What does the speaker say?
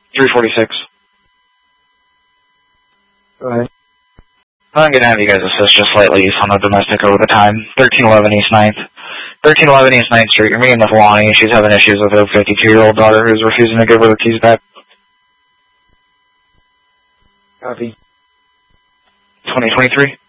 346. Go ahead. I'm going to have you guys assist just slightly on the domestic over the time. 1311 East 9th. 1311 East 9th Street. You're meeting with Lonnie. She's having issues with her 52-year-old daughter who's refusing to give her the keys back. Copy. 2023.